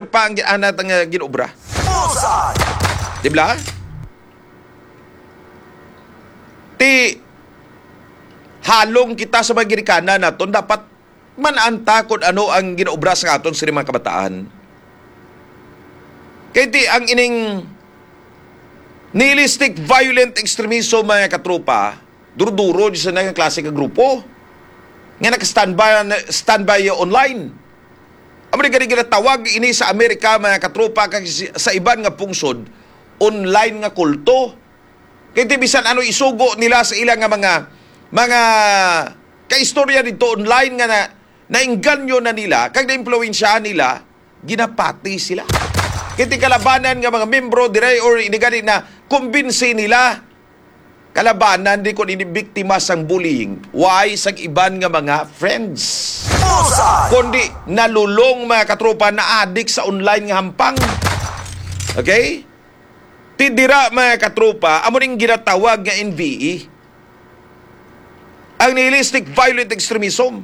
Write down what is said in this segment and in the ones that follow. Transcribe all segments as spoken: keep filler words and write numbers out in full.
pa ang anat ang uh, ginobra. Di ba? Ti halong kita sa mga girikana naton dapat mananta kung ano ang ginobra sa aton sa mga kabataan. Kaya ti ang ining nihilistic violent extremism mga katropa, duro-duro sa mga klase ka grupo nga naka-standby standby online. Amo ni gani tawag ini sa Amerika mga katropa kag sa iban nga pungsod online nga kulto. Kaya ti bisan ano isugo nila sa ilang nga mga mga kaistorya dito online nga na naingganyo na nila kag na-impluwensyahan nila, ginapati sila. Kaya ti kalabanan nga mga membro dire or inigani na kumbinsi nila kalabanan di kon ini biktima sang bullying why sang iban nga mga friends kundi nalulong mga katropa na adik sa online nga hampang. Okay, tidira mga katropa amo ning ginatawag nga N V E, ang nihilistic violent extremism.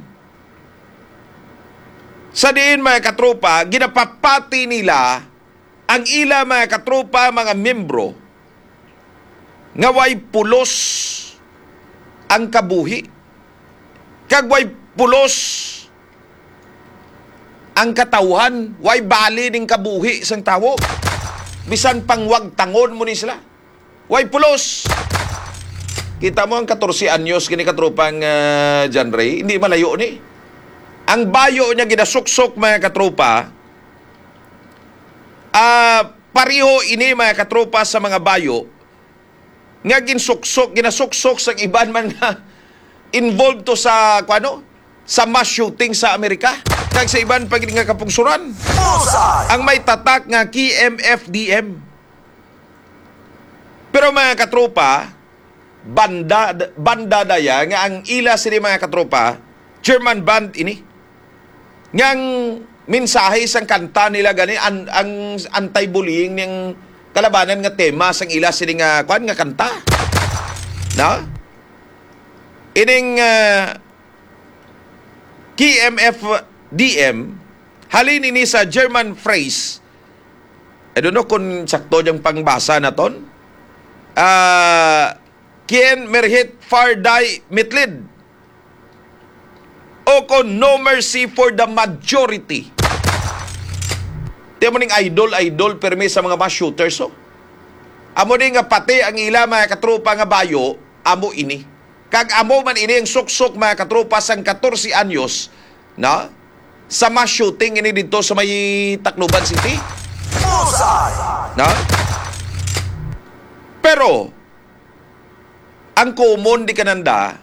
Sa diin mga katropa ginapapati nila ang ila mga katropa mga membro nga way pulos ang kabuhi kag way pulos ang katawhan, way bali ning kabuhi sang tawo bisan pangwag tangon mo ni sila way pulos. Kita mo ang fourteen anyos kini katropang uh, John Ray, hindi malayo ni ang bayo niya ginasuksok mga katropa. Ah uh, pareho ini mga katropa sa mga bayo nga ginsuksok, ginasuksok sa iban man nga involved to sa kuano, sa mass shooting sa Amerika kag sa iban pag nga kapungsuran. Ang may tatak nga K M F D M. Pero mga katropa, banda banda daya nga ang ila sini mga katropa, German band ini. Ngang mensahe sang kanta nila gani an, ang anti-bullying ning kalabanan nga tema sang ila sini nga kwan nga kanta. No? Ining uh, K M F D M halin ini sa German phrase. I don't know kung sakto yung pangbasa na ton. Uh, Kien merhit farday mitlid. O kon no mercy for the majority. Tiyan mo ning idol-idol permi sa mga mass shooters, oh. Amo ni nga pati ang ila mga katropa nga bayo, amo ini. Kag amo man ini ang suksok mga katropa sang fourteen anyos, na? Sa mass shooting ini dito sa may Tacloban City. Na? Pero, ang common di kananda,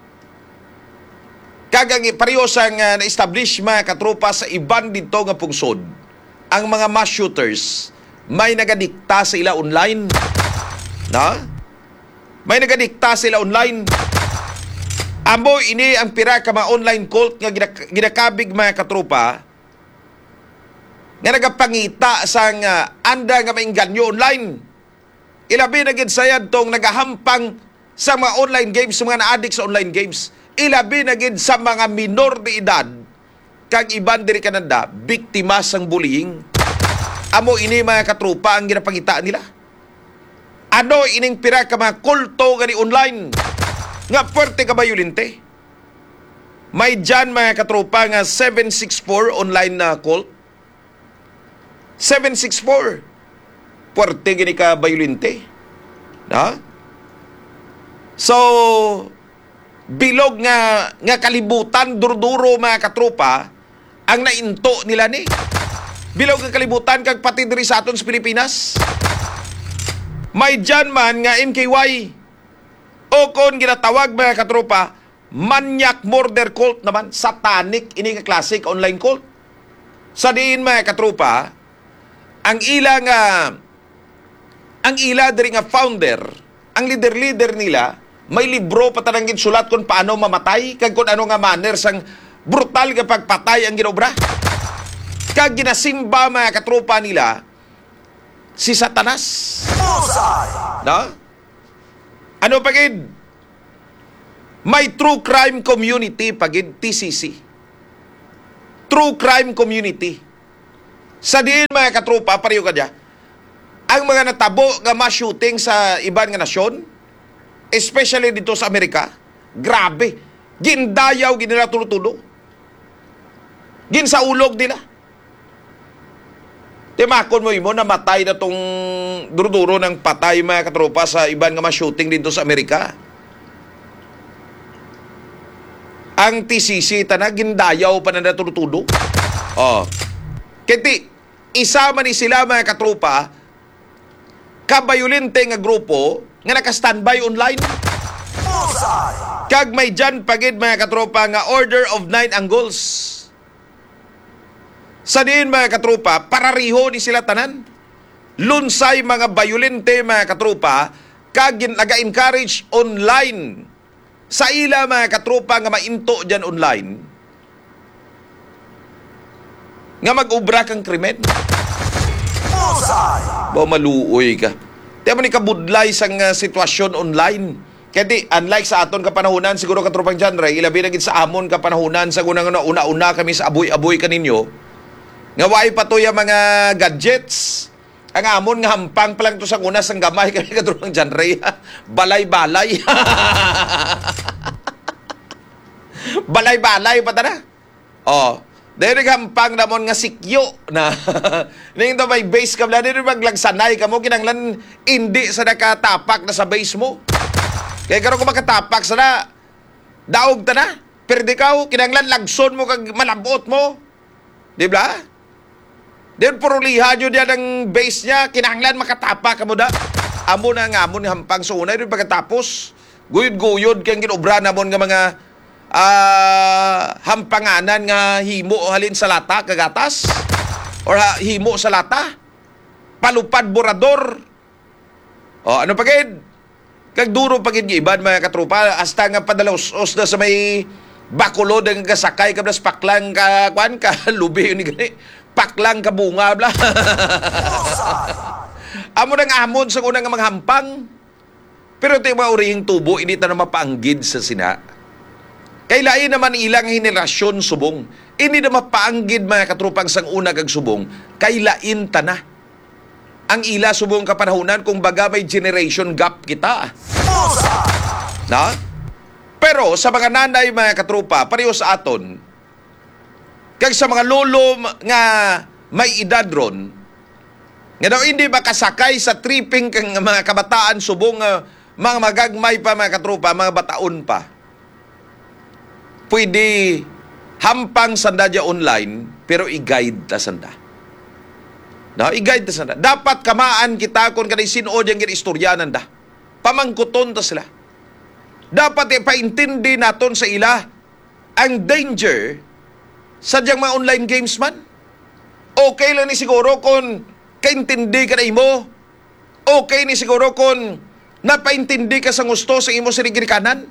kagang pareho sang uh, na-establish mga katropa sa iban dito nga pungsod, ang mga mass shooters may nagadikta sa ila online. Na? May nagadikta sa ila online. Amo ini ang pira ka mga online cult nga ginakabig mga katropa nga nagapangita sang uh, anda nga mainganyo online. Ilabi na gid sayad tong nagahampang sa mga online games, sa mga na-addict sa online games. Ilabi na gid sa mga minor de edad kag iban diri kananda biktima sang bullying. Amo ini mga katropa ang ginapangita nila. Ano ining pira ka mga kulto gani online nga puwerte ka bayulinte. May dyan mga katropa nga seven six four online na cult. seven six four puwerte gani ka bayulinte. Na? So bilog nga nga kalibutan durduro mga katropa ang nainto nila ni. Bilog nga kalibutan kag pati diri sa aton sa Pilipinas. May dyan man nga M K Y o kon ginatawag mga katropa manyak murder cult naman, satanic ini ka classic online cult. Sa diin mga katropa ang ila nga ang ila diri nga founder, ang leader-leader nila may libro patanangin sulat kung paano mamatay kag kung ano nga manner sang brutal nga pagpatay ang ginobra. Kag ginasimba mga katropa nila si Satanas. No? Ano pagid? May true crime community pagid T C C. True crime community. Sa diin mga katropa, pareho ka dya, ang mga natabo nga mass shooting sa iban nga nasyon, especially dito sa Amerika, grabe. Gindayaw, ginila tulo-tulo. Ginsaulog nila. Timakon mo mo, namatay na tong duro-duro ng patay mga katropa sa iban nga mass shooting dito sa Amerika. Ang T C C, tana, gindayaw pa na natulo-tulo. Oh. Kiti, isama ni sila mga katropa, kabayulente nga grupo, nga naka-standby online. Kag may dyan pagid mga katropa nga order of nine angles. Sa diin mga katropa, parariho ni sila tanan. Lunsay mga bayulente mga katropa, kag naga-encourage online. Sa ila mga katropa nga mainto dyan online, nga mag-ubra kang krimen. Ba maluoy ka. Tiyan mo ni kabudlay sang uh, sitwasyon online. Kaya di, unlike sa aton kapanahunan, siguro katropang genre, ilabi na gid sa amon kapanahunan, sa unang una-una kami sa aboy-aboy kaninyo, nga waay pa to yung mga gadgets. Ang amon nga hampang pa lang to sa una, sang gamay kami katropang genre. Balay-balay. Balay-balay pa ta na. Oh. Dahil naghampang namon nga sikyo na nang may base ka mula, dahil maglagsanay ka mo, kinanglan hindi sa nakatapak na sa base mo. Kaya karon kung makatapak sa na, daog ta na. Pero di ka, kinanglan lagson mo, kag malabot mo. Di ba? Dahil purulihan nyo diyan ang base niya, kinanglan makatapak ka mo da. Amo na nga, amo nga hampang sa una, dahil pagkatapos, guyod-guyod kayang kinobra namon nga mga Uh, hampanganan nga himo halin sa lata kagatas or ha, himo sa lata palupad borador o ano pagid kag duro pagid giban mga katropa hasta nga padalos-os na sa may bakulod ang gasakay kablas paklang ka kwan ka lubi ni gani paklang ka bunga bla amo nang amon sa unang mga hampang pero ito yung mga urihing tubo hindi ta na mapaanggid sa sina. Kailain naman ilang henerasyon subong. Ini na mapaanggid mga katropang sang una kag subong. Kailain ta na. Ang ila subong kapanahunan kung baga may generation gap kita. Na? Pero sa mga nanay mga katropa, pareho sa aton, kag sa mga lolo nga may edad ron, nga daw hindi makasakay sa tripping kang mga kabataan subong uh, mga magagmay pa mga katropa, mga bataon pa. Pwede hampang sanda dya online, pero i-guide ta sanda. No, i-guide ta sanda. Dapat kamaan kita kung kanay sinod yung istoryanan da. Pamangkuton ta sila. Dapat ipaintindi naton sa ila ang danger sa diyang mga online games man. Okay lang ni siguro kung kaintindi ka na imo. Okay ni siguro kung napaintindi ka sa gusto sa imo sirigirikanan.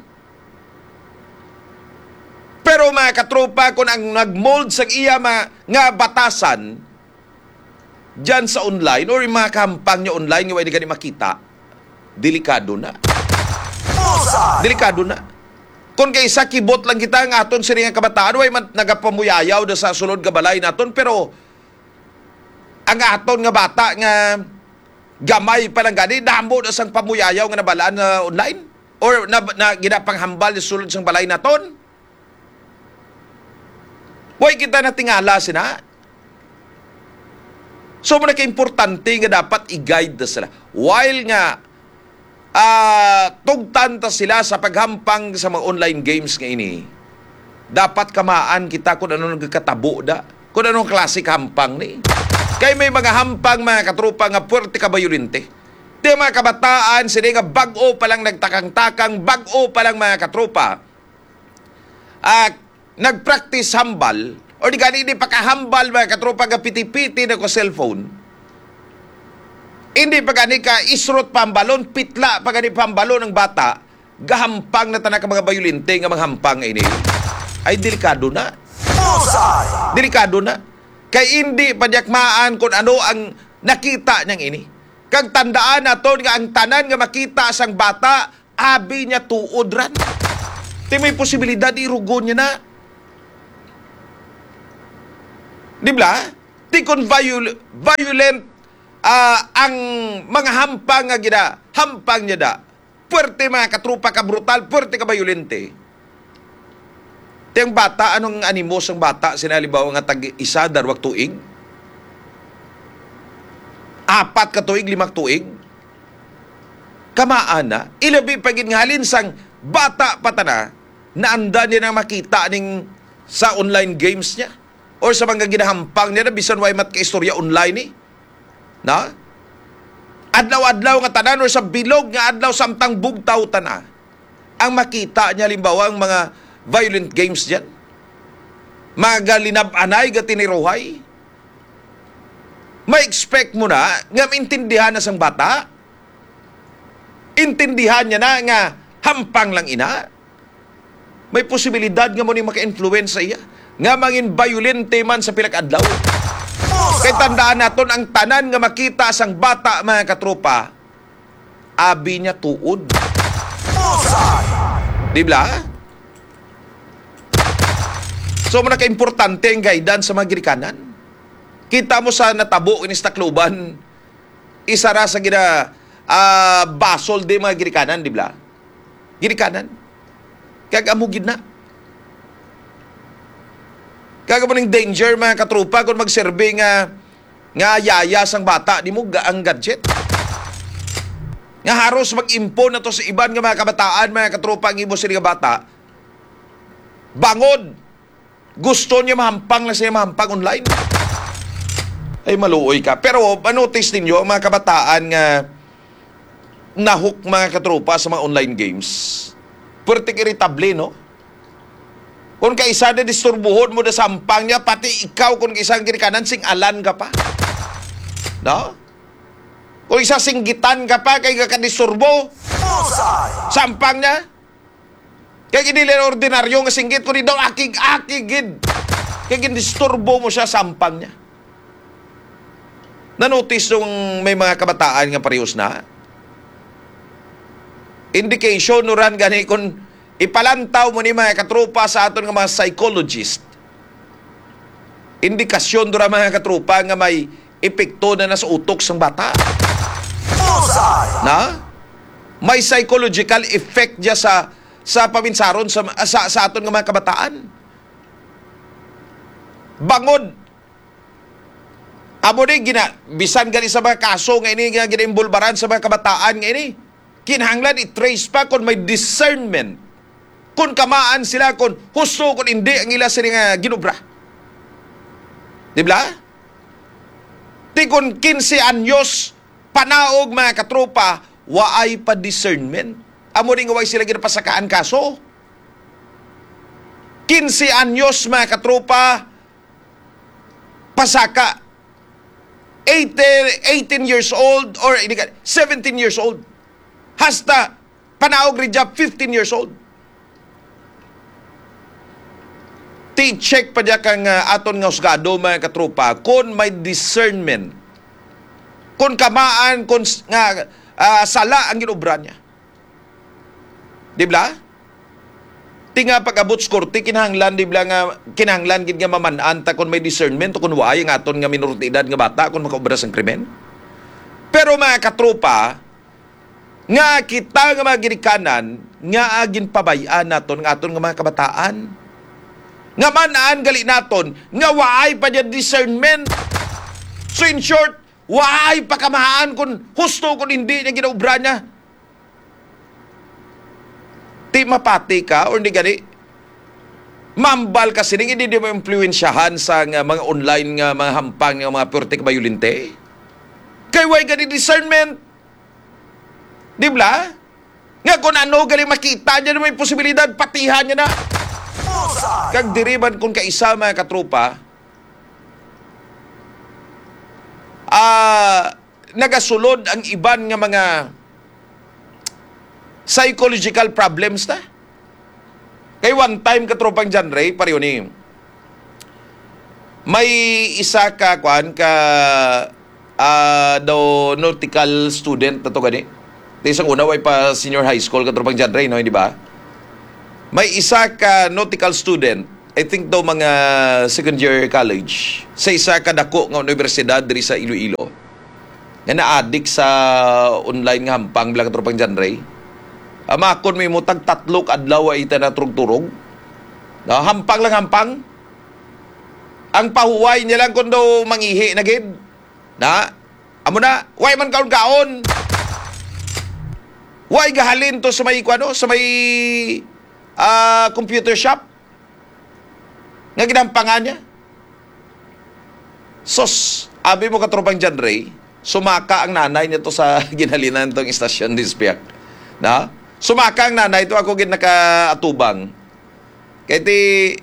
Pero mga katropa, kung ang nag-mold sa iya mga, nga batasan dyan sa online or yung mga kampang nyo online nga hindi ka makita, delikado na. Delikado na. Kung kaysa kibot lang kita ng aton siring nga kabataan, way nagapamuyayaw na sa sulod kabalay naton, pero ang aton nga bata nga gamay pa lang gani, damo na sang pamuyayaw nga nabalaan na online or na, na ginapanghambal na sulod sang balay naton. Huwag kita natingala sina. So, muna ka-importante nga dapat i-guide na sila. While nga, uh, tugtan ta sila sa paghampang sa mga online games nga ini, dapat kamaan kita kung ano nagkatabo da. Kung anong klasik hampang ni. Kaya may mga hampang mga katropa nga puwerte kabayulinte. Di mga kabataan, sila nga bag-o palang nagtakang-takang, bag-o palang mga katropa. Ah, uh, nag-practice hambal, o di gani, hindi pa kahambal mga katropa nga piti-piti na ko cellphone. Hindi pa gani ka isrot pambalon, pitla pa gani pambalon ng bata, gahampang na tanak mga bayulinte nga manghampang ini. Ay, delikado na. Delikado na. Kay hindi padyakmaan kung ano ang nakita niyang ini. Kag tandaan naton nga ang tanan nga makita sang bata, abi niya tuod ran. Di may posibilidad irugo niya na. Di ba? Di Ti kon viol- violent ah, ang mga hampang nga gina, hampang niya da. Puwerte mga katrupa ka brutal, puwerte ka violente. Ti ang bata, anong animos ang bata? Sinalibaw nga tag-isa, darwag tuig? Apat ka tuig, limak tuig? Kamaan na, ilabi pagin nga halin sang bata patana na anda niya na makita ning sa online games niya or sa mga ginahampang niya na bisan way mat ka istorya online ni. Na? Adlaw-adlaw nga tanan or sa bilog nga adlaw samtang bugtaw tana ang makita niya limbawa ang mga violent games diyan. Mga linab-anay ga tiniruhay. May expect mo na nga maintindihan na sang bata. Intindihan niya na nga hampang lang ina. May posibilidad nga mo ni maka-influence sa iya. Nga mangin violente man sa pilak-adlaw. Kay tandaan naton ang tanan nga makita sang bata mga katropa, abi niya tuod. Di ba? So mo naka-importante ang guidance sa mga girikanan. Kita mo sa natabo inis Tacloban, isa ra sa gina uh, basol de mga girikanan, di ba? Girikanan. Kag amugid na. Kag mo ning danger mga katrupa kung magserbe nga nga yaya sang bata di mo ang gadget. Nga haros mag-impon na to sa iban nga mga kabataan, mga katrupa ang imo sila nga bata. Bangod. Gusto niya mahampang na siya mahampang online. Ay maluoy ka. Pero manotice ninyo mga kabataan nga nahook mga katrupa sa mga online games. Puwerteng irritable, no? Kung kaisa na disturbuhon mo na sampang niya, pati ikaw kung isang girikanan, sing alan ka pa. No? Kung isa singgitan ka pa, kaya ka disturbo, sampang niya. Kaya ginili ordinaryo nga singgit, kung daw akig-akigid. Kaya gindisturbo mo siya, sampang niya. Na-notice nung may mga kabataan nga parehos na, indication nuran gani kung ipalantaw mo ni mga katrupa sa aton nga mga psychologist. Indikasyon dura mga katrupa nga may epekto na nasa utok sang bata. Na? May psychological effect dia sa sa paminsaron sa sa, sa aton nga mga kabataan. Bangod. Amo ni gina bisan gali sa mga kaso nga ini nga ginaimbolbaran sa mga kabataan nga ini. Kinahanglan i-trace pa kung may discernment. Kung kamaan sila, kung husto, kung hindi ang ila sila nga ginubra. Di ba? Di kung kinse anyos, panaog mga katropa, waay pa discernment. Amo rin way sila ginapasakaan kaso. kinse anyos mga katropa, pasaka. eighteen years old or seventeen years old. Hasta panaog ridya fifteen years old. Ti-check pa diya kang uh, aton nga husgado mga katropa kung may discernment. Kung kamaan, kung nga uh, sala ang ginubra niya. Di ba? Tinga pag-abot sa korte, kinahanglan, di ba nga, kinahanglan gid nga mamanaan ta kung may discernment o kung waay ang aton nga minoritidad nga bata kung makaobra sang krimen. Pero mga katropa, nga kita nga mga ginikanan, nga agin pabayaan naton nga aton nga mga kabataan. Nga manaan gali naton, nga waay pa niya discernment. So in short, waay pa kamahaan kung husto kung hindi niya ginaubra niya. Di mapati ka or hindi gani mambal kasi ning hindi mo impluwensyahan sa nga, mga online nga mga hampang nga mga purtik bayulinte. Kay way gani discernment. Di ba? Nga kung ano gali makita niya na may posibilidad, patihan niya na. Kag diriban kung kaisa mga katropa, ah uh, nagasulod ang iban nga mga psychological problems na. Kay one time katropang John Ray, pareho ni may isa ka kwan ka uh, daw nautical student na to gani. Isang una way pa senior high school katropang John Ray, no, hindi ba? May isa ka nautical student I think daw mga second year college sa isa kadako nga universidad diri sa Iloilo nga na-addict sa online nga hampang bilang katropang genre. Amakon may mutag tatlo adlaw ay ita na turog-turog. No, hampang lang hampang. Ang pahuway niya lang kung daw mangihi na gid. Na, amo na, way man kaon-kaon. Way gahalin to sa may kuano, sa may uh, computer shop. Nga ginampangan niya. Sos, abi mo katropang genre, sumaka ang nanay niya to sa ginhalinan tong istasyon dispiak. Na? Sumaka ang nanay to, ako gid nakaatubang. Kaya ti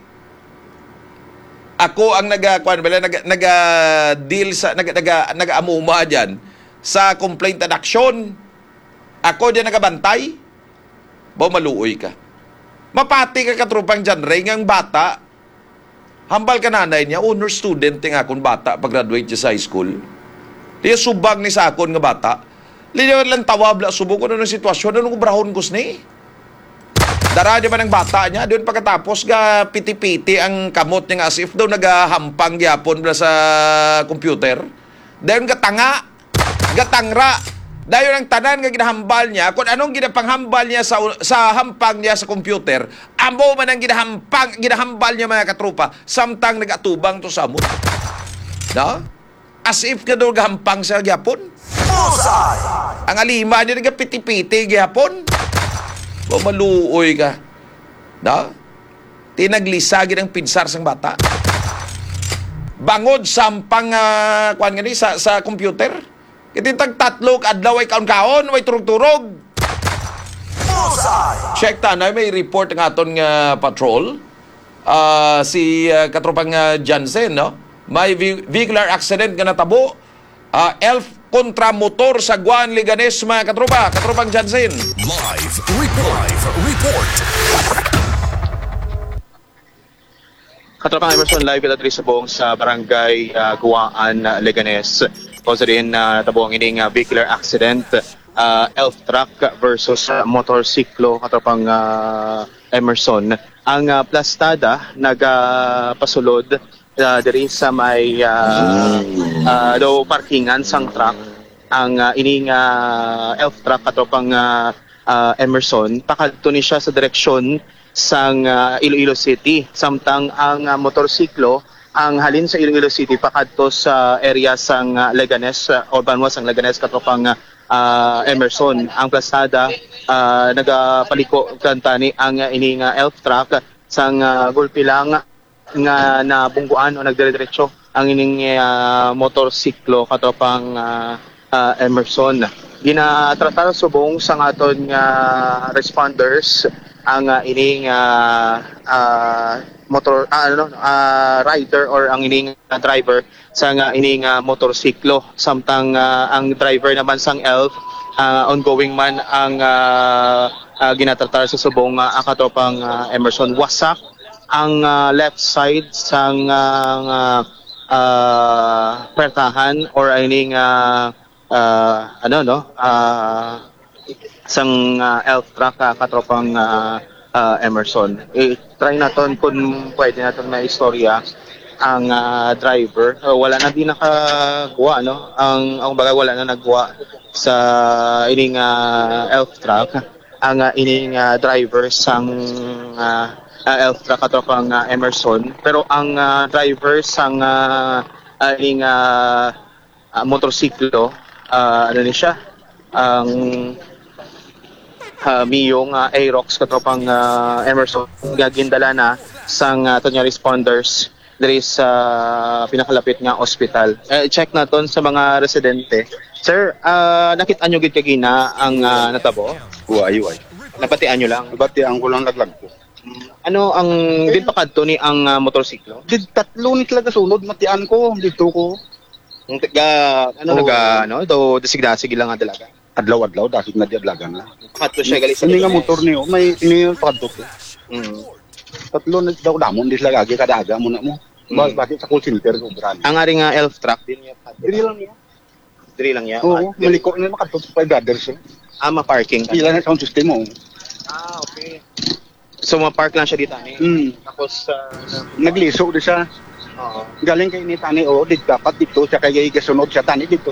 ako ang naga kuan bala naga, naga deal sa naga naga nagaamuma diyan sa complaint and action. Ako diyan nagabantay. Ba maluoy ka. Mapati ka katropang genre ngang bata. Hambal ka nanay niya, honor student nga akong bata pag-graduate siya sa high school. Diya subag ni sa akon nga bata. Liya lang tawab la subok ko na ng sitwasyon anong brahon kus ni. Dara di ba ng bata niya, doon pagkatapos ga piti-piti ang kamot niya as if daw nagahampang gyapon bla sa computer. Dayon gatanga, gatangra. Dayon ang tanan nga ginahambal niya, kung anong ginapanghambal niya sa sa hampang niya sa computer, amo man ang ginahampang ginahambal niya mga katrupa, samtang nagatubang to sa amon. No? As if ka daw gahampang sa gyapon. Ang alima niya nagapiti-piti gyapon. O maluoy ka. No? Tinaglisagin ang pinsar sang bata. Bangod sampang uh, kuan nga ni sa sa computer. Kitintag tatlo adlaw ay kaon-kaon, way turog-turog. Check tanay may report ng aton nga patrol. Uh, si uh, katropang uh, Jansen, no? May vehicular accident nga natabo. Uh, elf kontra motor sa Guan Liganes, mga katropa. Katropang Jansen. Live report. Live report. Katropang Emerson, live kita diri sa buong sa barangay uh, Guaan, uh, Liganes. Kasi din na uh, natabo ang ining uh, vehicular accident. Uh, elf truck versus uh, motorsiklo, katropang uh, Emerson. Ang uh, plastada nagapasulod uh, diri sa may uh, uh, do parkingan sang truck. Ang uh, ining uh, elf truck katropang uh, uh, Emerson pakadto ni siya sa direksyon sang uh, Iloilo City, samtang ang uh, motorsiklo ang halin sa Iloilo City pakadto sa area sang uh, Leganes, uh, urban was ang Leganes katropang uh, Emerson. Ang plastada uh, nagapaliko kantani ang uh, ining uh, elf truck sang uh, gulpi lang nga nabungguan o nagdire-diretso ang ining uh, motorsiklo katropang uh, uh, Emerson. Ginatratar subong sa aton nga uh, responders ang uh, ining uh, uh, motor uh, ano uh, rider or ang ining uh, driver sa uh, ining uh, motorsiklo, samtang uh, ang driver naman sang elf uh, ongoing man ang uh, uh, ginatratar sa subong uh, katropang uh, Emerson. Wasak ang uh, left side sang uh, uh, pertahan or ining uh, uh, ano no uh, sang uh, elf truck uh, katropang uh, uh, Emerson. I try naton kung pwede naton may istorya ang uh, driver. Uh, wala na din nakagawa no. Ang ang bagay wala na naggawa sa ining uh, elf truck. Ang uh, ining uh, driver sang uh, uh, elf truck katropang uh, Emerson. Pero ang uh, driver sang uh, uh, ining uh, uh, motorsiklo uh, ano ni siya ang Uh, miyong uh, Aerox katropang uh, Emerson gagindala na sang uh, tonya responders diri sa uh, pinakalapit nga ospital. Uh, check naton sa mga residente. Sir, uh, nakita nyo gid kagina ang uh, natabo? Uy, uy. Napatian nyo lang? Batian ko lang laglag ko. Ano ang din pa kadto ni ang uh, motorsiklo? Di tatlo ni talaga sunod, matian ko, dito ko. Ang taga ano Oh. naga ano do desigdasig lang nga dalaga. Adlaw-adlaw, dahil na di adlagan na. Kadto siya gali sa Hindi nga motor niyo, may ini pakadto ko. Mm. Tatlo na daw damon, di sila gagi kadaga mo na mo. Mm. Bakit sa call center ko, brand. Ang ari nga elf truck din niya. Dili lang niya. Diri lang niya. Oo, maliko na makadto sa five brothers. eh. Ama parking. Pila na sound system mo. Ah, okay. So ma-park lang siya dito ani. Hmm. Tapos uh, Nagliso di siya. oo. Galing kay ni tani o dit dapat dito siya kay gasunod siya tani dito